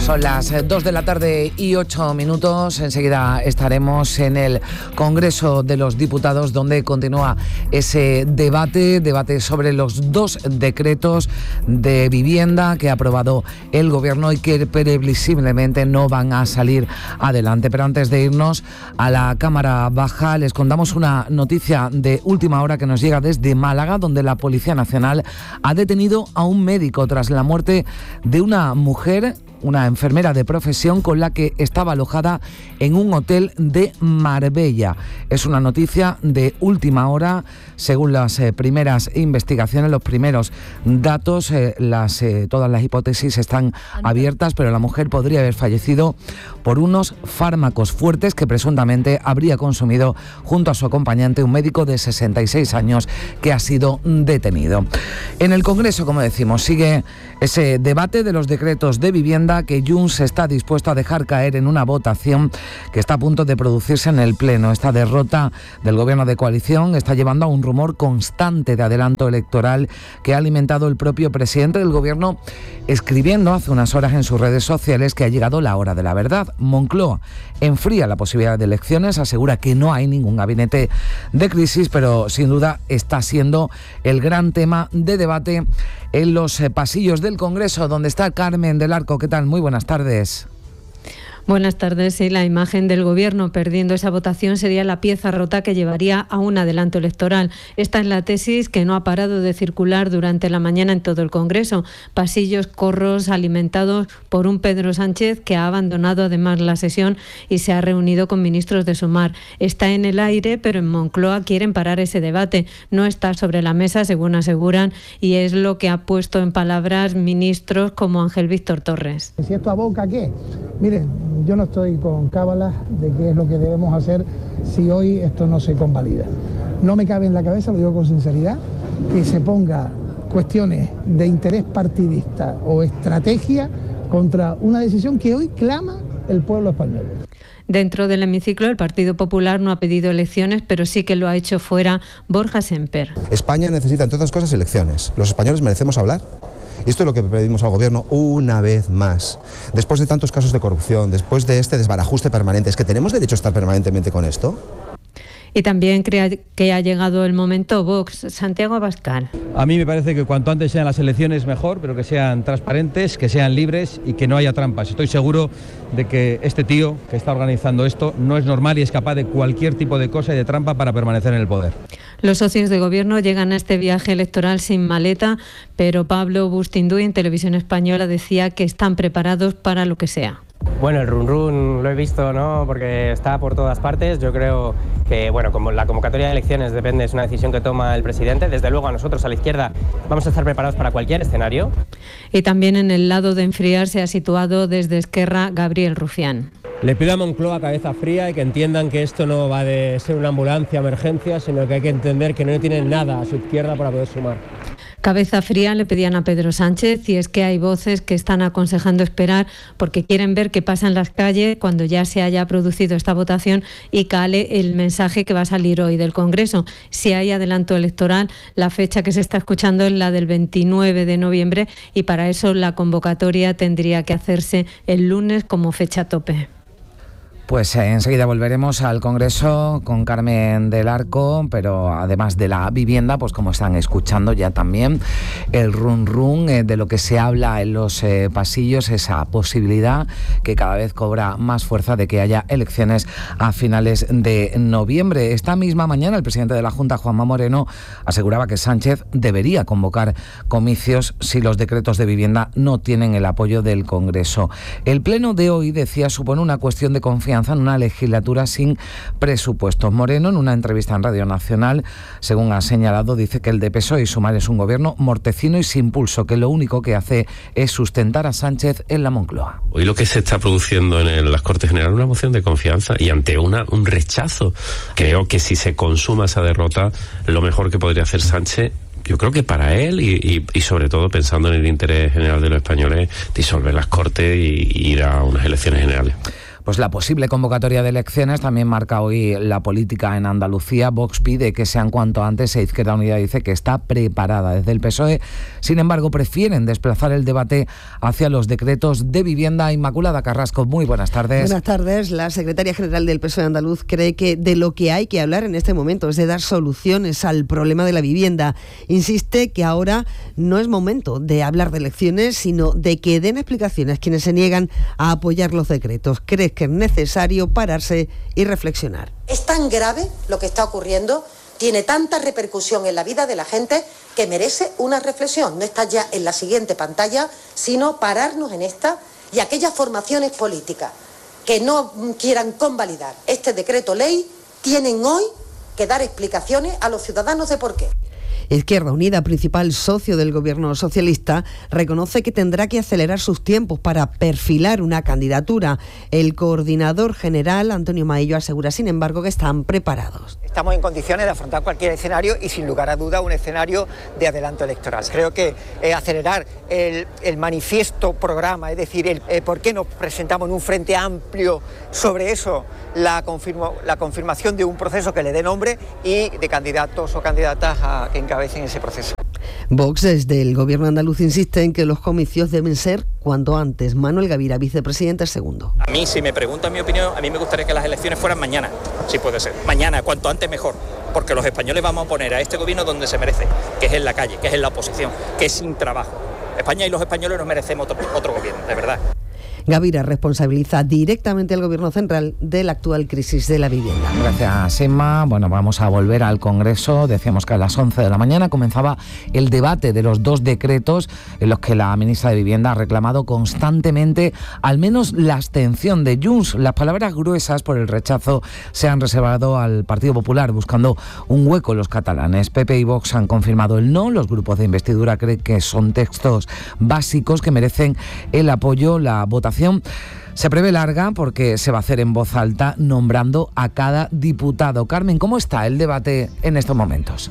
Son las 2 de la tarde y 8 minutos. Enseguida estaremos en el Congreso de los Diputados, donde continúa ese debate sobre los 2 decretos de vivienda que ha aprobado el Gobierno y que previsiblemente no van a salir adelante. Pero antes de irnos a la Cámara Baja, les contamos una noticia de última hora que nos llega desde Málaga, donde la Policía Nacional ha detenido a un médico tras la muerte de una mujer, una enfermera de profesión, con la que estaba alojada en un hotel de Marbella. Es una noticia de última hora. Según las primeras investigaciones, los primeros datos, todas las hipótesis están abiertas, pero la mujer podría haber fallecido por unos fármacos fuertes que presuntamente habría consumido junto a su acompañante, un médico de 66 años que ha sido detenido. En el Congreso, como decimos, sigue ese debate de los decretos de vivienda que Junts está dispuesto a dejar caer en una votación que está a punto de producirse en el Pleno. Esta derrota del Gobierno de coalición está llevando a un rumor constante de adelanto electoral que ha alimentado el propio presidente del Gobierno, escribiendo hace unas horas en sus redes sociales que ha llegado la hora de la verdad. Moncloa enfría la posibilidad de elecciones, asegura que no hay ningún gabinete de crisis, pero sin duda está siendo el gran tema de debate en los pasillos del Congreso, donde está Carmen del Arco. ¿Qué tal? Muy buenas tardes. Buenas tardes. Sí, la imagen del Gobierno perdiendo esa votación sería la pieza rota que llevaría a un adelanto electoral. Esta es la tesis que no ha parado de circular durante la mañana en todo el Congreso. Pasillos, corros alimentados por un Pedro Sánchez que ha abandonado además la sesión y se ha reunido con ministros de Sumar. Está en el aire, pero en Moncloa quieren parar ese debate. No está sobre la mesa, según aseguran, y es lo que ha puesto en palabras ministros como Ángel Víctor Torres. ¿Si esto aboca qué? Miren, yo no estoy con cábalas de qué es lo que debemos hacer si hoy esto no se convalida. No me cabe en la cabeza, lo digo con sinceridad, que se ponga cuestiones de interés partidista o estrategia contra una decisión que hoy clama el pueblo español. Dentro del hemiciclo, el Partido Popular no ha pedido elecciones, pero sí que lo ha hecho fuera Borja Semper. España necesita, entre otras cosas, elecciones. Los españoles merecemos hablar. Y esto es lo que pedimos al Gobierno una vez más. Después de tantos casos de corrupción, después de este desbarajuste permanente, ¿es que tenemos derecho a estar permanentemente con esto? Y también cree que ha llegado el momento Vox. Santiago Abascal. A mí me parece que cuanto antes sean las elecciones mejor, pero que sean transparentes, que sean libres y que no haya trampas. Estoy seguro de que este tío que está organizando esto no es normal y es capaz de cualquier tipo de cosa y de trampa para permanecer en el poder. Los socios de Gobierno llegan a este viaje electoral sin maleta, pero Pablo Bustinduy en Televisión Española decía que están preparados para lo que sea. Bueno, el run run lo he visto, ¿no? Porque está por todas partes. Yo creo que, bueno, como la convocatoria de elecciones depende, es una decisión que toma el presidente. Desde luego, a nosotros, a la izquierda, vamos a estar preparados para cualquier escenario. Y también en el lado de enfriar se ha situado desde Esquerra Gabriel Rufián. Le pido a Moncloa cabeza fría y que entiendan que esto no va de ser una ambulancia emergencia, sino que hay que entender que no tienen nada a su izquierda para poder sumar. Cabeza fría le pedían a Pedro Sánchez, y es que hay voces que están aconsejando esperar porque quieren ver qué pasa en las calles cuando ya se haya producido esta votación y cale el mensaje que va a salir hoy del Congreso. Si hay adelanto electoral, la fecha que se está escuchando es la del 29 de noviembre y para eso la convocatoria tendría que hacerse el lunes como fecha tope. Pues enseguida volveremos al Congreso con Carmen del Arco, pero además de la vivienda, pues como están escuchando ya también, el run run de lo que se habla en los pasillos, esa posibilidad que cada vez cobra más fuerza de que haya elecciones a finales de noviembre. Esta misma mañana el presidente de la Junta, Juanma Moreno, aseguraba que Sánchez debería convocar comicios si los decretos de vivienda no tienen el apoyo del Congreso. El pleno de hoy, decía, supone una cuestión de confianza en una legislatura sin presupuestos. Moreno, en una entrevista en Radio Nacional, según ha señalado, dice que el de PSOE y Sumar es un gobierno mortecino y sin pulso, que lo único que hace es sustentar a Sánchez en la Moncloa. Hoy lo que se está produciendo en las Cortes Generales es una moción de confianza y ante un rechazo. Creo que si se consuma esa derrota, lo mejor que podría hacer Sánchez, yo creo que para él y sobre todo pensando en el interés general de los españoles, disolver las Cortes y ir a unas elecciones generales. Pues la posible convocatoria de elecciones también marca hoy la política en Andalucía. Vox pide que sean cuanto antes e Izquierda Unida dice que está preparada. Desde el PSOE, sin embargo, prefieren desplazar el debate hacia los decretos de vivienda. Inmaculada Carrasco, muy buenas tardes. Buenas tardes. La secretaria general del PSOE andaluz cree que de lo que hay que hablar en este momento es de dar soluciones al problema de la vivienda. Insiste que ahora no es momento de hablar de elecciones, sino de que den explicaciones quienes se niegan a apoyar los decretos. Cree que es necesario pararse y reflexionar. Es tan grave lo que está ocurriendo, tiene tanta repercusión en la vida de la gente que merece una reflexión. No está ya en la siguiente pantalla, sino pararnos en esta, y aquellas formaciones políticas que no quieran convalidar este decreto ley tienen hoy que dar explicaciones a los ciudadanos de por qué. Izquierda Unida, principal socio del gobierno socialista, reconoce que tendrá que acelerar sus tiempos para perfilar una candidatura. El coordinador general, Antonio Maillo, asegura, sin embargo, que están preparados. Estamos en condiciones de afrontar cualquier escenario y, sin lugar a duda, un escenario de adelanto electoral. Creo que acelerar el manifiesto programa, es decir, por qué nos presentamos en un frente amplio sobre eso, la confirmación de un proceso que le dé nombre y de candidatos o candidatas que encabecen ese proceso. Vox, desde el gobierno andaluz, insiste en que los comicios deben ser cuanto antes. Manuel Gavira, vicepresidente segundo. A mí, si me preguntan mi opinión, a mí me gustaría que las elecciones fueran mañana, si puede ser. Mañana, cuanto antes mejor, porque los españoles vamos a poner a este gobierno donde se merece, que es en la calle, que es en la oposición, que es sin trabajo. España y los españoles nos merecemos otro gobierno, de verdad. Gavira responsabiliza directamente al Gobierno central de la actual crisis de la vivienda. Gracias, Emma. Bueno, vamos a volver al Congreso. Decíamos que a las 11 de la mañana comenzaba el debate de los dos decretos en los que la ministra de Vivienda ha reclamado constantemente al menos la abstención de Junts. Las palabras gruesas por el rechazo se han reservado al Partido Popular, buscando un hueco los catalanes. PP y Vox han confirmado el no. Los grupos de investidura creen que son textos básicos que merecen el apoyo. La votación se prevé larga porque se va a hacer en voz alta nombrando a cada diputado. Carmen, ¿cómo está el debate en estos momentos?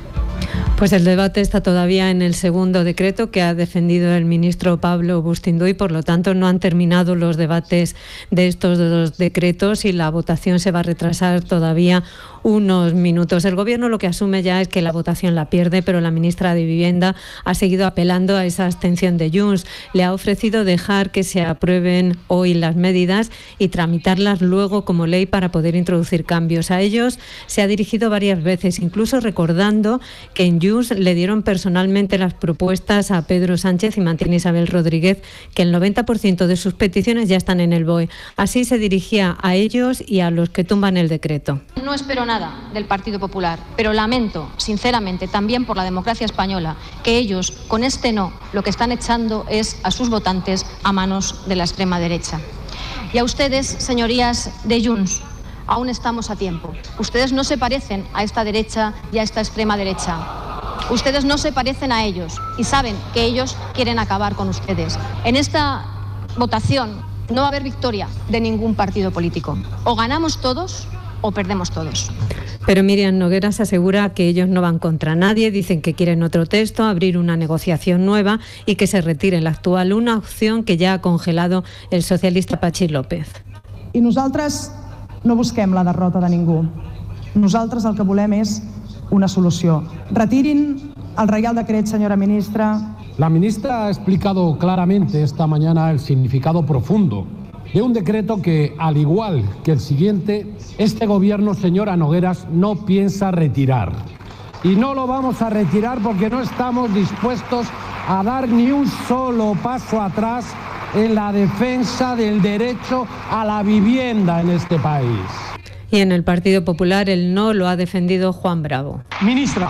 Pues el debate está todavía en el segundo decreto que ha defendido el ministro Pablo Bustindu y por lo tanto no han terminado los debates de estos dos decretos y la votación se va a retrasar todavía unos minutos. El Gobierno lo que asume ya es que la votación la pierde, pero la ministra de Vivienda ha seguido apelando a esa abstención de Junts. Le ha ofrecido dejar que se aprueben hoy las medidas y tramitarlas luego como ley para poder introducir cambios. A ellos se ha dirigido varias veces, incluso recordando que en Junts le dieron personalmente las propuestas a Pedro Sánchez y Martín Isabel Rodríguez, que el 90% de sus peticiones ya están en el BOE. Así se dirigía a ellos y a los que tumban el decreto. No espero nada del Partido Popular, pero lamento, sinceramente, también por la democracia española, que ellos, con este no, lo que están echando es a sus votantes a manos de la extrema derecha. Y a ustedes, señorías de Junts, aún estamos a tiempo. Ustedes no se parecen a esta derecha y a esta extrema derecha. Ustedes no se parecen a ellos y saben que ellos quieren acabar con ustedes. En esta votación no va a haber victoria de ningún partido político. O ganamos todos o perdemos todos. Pero Míriam Nogueras asegura que ellos no van contra nadie, dicen que quieren otro texto, abrir una negociación nueva y que se retire la actual, una opción que ya ha congelado el socialista Pachi López. I nosaltres no busquem la derrota de ningú. Nosaltres el que volem és una solució. Retirin el Reial Decret, señora ministra. La ministra ha explicado claramente esta mañana el significado profundo de un decreto que, al igual que el siguiente, este gobierno, señora Nogueras, no piensa retirar. Y no lo vamos a retirar porque no estamos dispuestos a dar ni un solo paso atrás en la defensa del derecho a la vivienda en este país. Y en el Partido Popular el no lo ha defendido Juan Bravo. Ministra,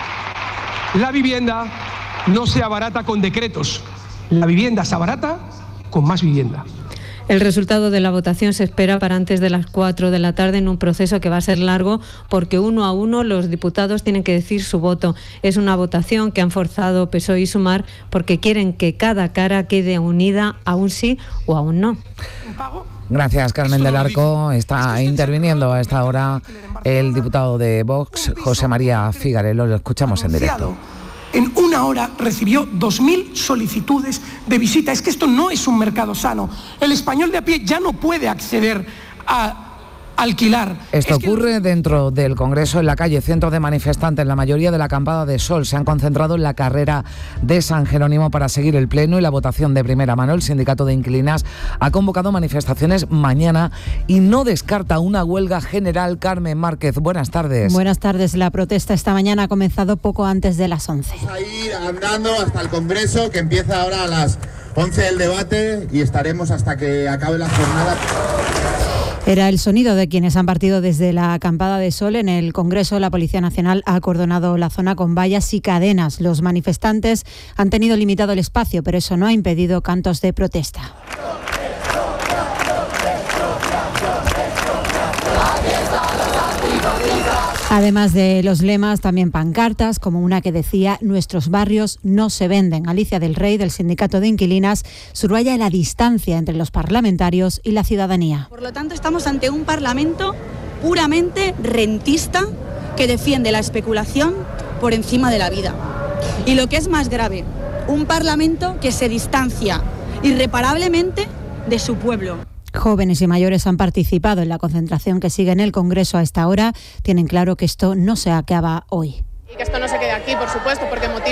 la vivienda no se abarata con decretos. La vivienda se abarata con más vivienda. El resultado de la votación se espera para antes de las 4 de la tarde en un proceso que va a ser largo porque uno a uno los diputados tienen que decir su voto. Es una votación que han forzado PSOE y Sumar porque quieren que cada cara quede unida a un sí o a un no. Gracias, Carmen del Arco. Está interviniendo a esta hora el diputado de Vox, José María Figarello. Lo escuchamos en directo. En una una hora recibió 2.000 solicitudes de visita. Es que esto no es un mercado sano. El español de a pie ya no puede acceder a alquilar. Esto ocurre dentro del Congreso, en la calle. Cientos de manifestantes, la mayoría de la acampada de Sol, se han concentrado en la carrera de San Jerónimo para seguir el pleno y la votación de primera mano. El sindicato de inquilinas ha convocado manifestaciones mañana y no descarta una huelga general. Carmen Márquez, buenas tardes. Buenas tardes. La protesta esta mañana ha comenzado poco antes de las 11. Vamos a ir andando hasta el Congreso, que empieza ahora a las 11 el debate, y estaremos hasta que acabe la jornada. Era el sonido de quienes han partido desde la acampada de Sol. En el Congreso, la Policía Nacional ha acordonado la zona con vallas y cadenas. Los manifestantes han tenido limitado el espacio, pero eso no ha impedido cantos de protesta. Además de los lemas, también pancartas, como una que decía: nuestros barrios no se venden. Alicia del Rey, del Sindicato de Inquilinas, subraya la distancia entre los parlamentarios y la ciudadanía. Por lo tanto, estamos ante un Parlamento puramente rentista que defiende la especulación por encima de la vida. Y lo que es más grave, un Parlamento que se distancia irreparablemente de su pueblo. Jóvenes y mayores han participado en la concentración que sigue en el Congreso a esta hora. Tienen claro que esto no se acaba hoy. Y que esto no se quede aquí, por supuesto, porque motiva